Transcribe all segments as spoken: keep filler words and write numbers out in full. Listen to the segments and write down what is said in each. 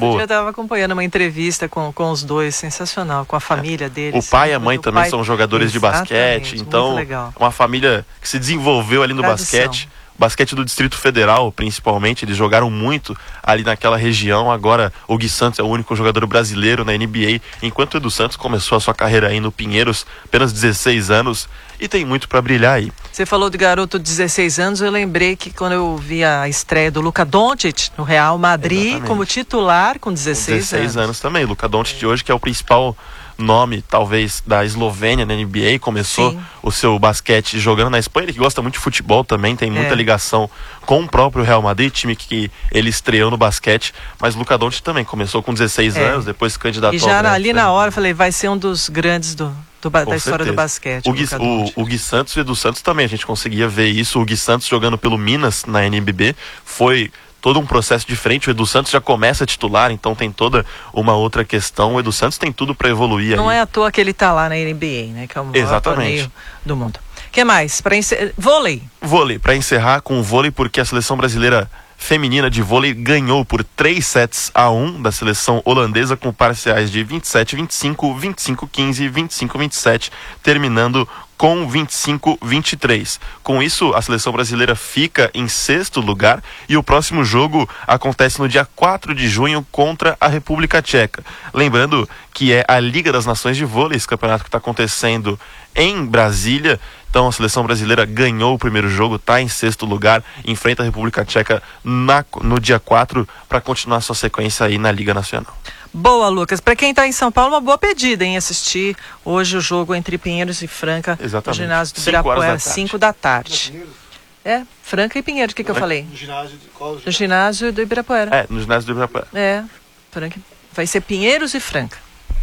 boa. Eu estava acompanhando uma entrevista com, com os dois, sensacional, com a família é. deles. O pai e a mãe também pai... são jogadores Exatamente, de basquete, então uma família que se desenvolveu ali no Tradição. basquete. Basquete do Distrito Federal, principalmente, eles jogaram muito ali naquela região. Agora o Gui Santos é o único jogador brasileiro na N B A, enquanto o Edu Santos começou a sua carreira aí no Pinheiros, apenas dezesseis anos, e tem muito para brilhar aí. Você falou de garoto de dezesseis anos, eu lembrei que quando eu vi a estreia do Luka Doncic no Real Madrid, Exatamente. como titular com dezesseis, dezesseis anos. anos também. Luka Doncic de hoje, que é o principal nome, talvez, da Eslovênia na N B A, começou Sim. o seu basquete jogando na Espanha. Ele que gosta muito de futebol também, tem muita é. ligação com o próprio Real Madrid, time que ele estreou no basquete, mas Luka Doncic também começou com dezesseis é. anos, depois se candidatou. E já ao ali na hora eu falei, vai ser um dos grandes do, do da certeza. história do basquete. O Gui, o, o Gui Santos e o Edu Santos também, a gente conseguia ver isso. O Gui Santos jogando pelo Minas na N B B foi todo um processo diferente. O Edu Santos já começa a titular, então tem toda uma outra questão. O Edu Santos tem tudo para evoluir. Não aí. é à toa que ele tá lá na N B A, né? Que é o maior Exatamente. torneio do mundo. O que mais? Para encer... Vôlei. Vôlei, para encerrar com o vôlei, porque a seleção brasileira feminina de vôlei ganhou por três sets a um da seleção holandesa, com parciais de vinte e sete a vinte e cinco, vinte e cinco a quinze, vinte e cinco a vinte e sete, terminando com vinte e cinco a vinte e três. Com isso, a seleção brasileira fica em sexto lugar e o próximo jogo acontece no dia quatro de junho contra a República Tcheca. Lembrando que é a Liga das Nações de Vôlei, esse campeonato que está acontecendo em Brasília. Então a seleção brasileira ganhou o primeiro jogo, está em sexto lugar, enfrenta a República Tcheca na, no dia quatro para continuar sua sequência aí na Liga Nacional. Boa, Lucas. Para quem está em São Paulo, uma boa pedida em assistir hoje o jogo entre Pinheiros e Franca, Exatamente. no ginásio do Ibirapuera, às cinco da tarde. É, Franca e Pinheiros, o que, que eu falei? No ginásio de qual ginásio? No ginásio do Ibirapuera. É, no ginásio do Ibirapuera. É, Franca. Vai ser Pinheiros e Franca.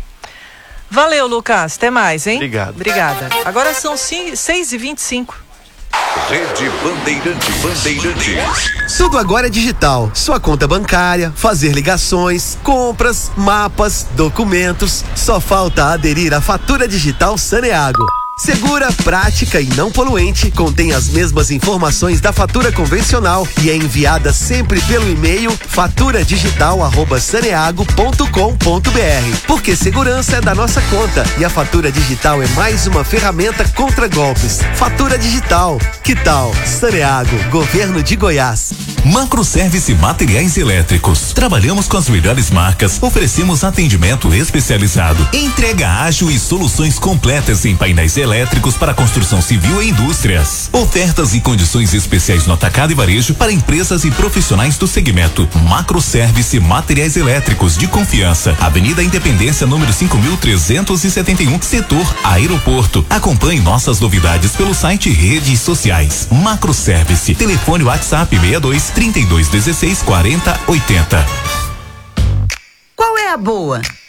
Valeu, Lucas. Até mais, hein? Obrigado. Obrigada. Agora são seis e vinte e cinco. Rede Bandeirante. Bandeirantes. Tudo agora é digital. Sua conta bancária, fazer ligações, compras, mapas, documentos. Só falta aderir à fatura digital Saneago. Segura, prática e não poluente, contém as mesmas informações da fatura convencional e é enviada sempre pelo e-mail fatura digital arroba saneago ponto com ponto br. Porque segurança é da nossa conta e a fatura digital é mais uma ferramenta contra golpes. Fatura digital, que tal? Saneago, Governo de Goiás. Macroservice Materiais Elétricos. Trabalhamos com as melhores marcas, oferecemos atendimento especializado, entrega ágil e soluções completas em painéis elétricos elétricos para construção civil e indústrias. Ofertas e condições especiais no atacado e varejo para empresas e profissionais do segmento. Macroservice Materiais Elétricos de confiança. Avenida Independência, número cinco mil trezentos e setenta e um, setor Aeroporto. Acompanhe nossas novidades pelo site e redes sociais. Macroservice. Telefone WhatsApp seis dois, trinta e dois, dezesseis, quarenta, oitenta. Qual é a boa?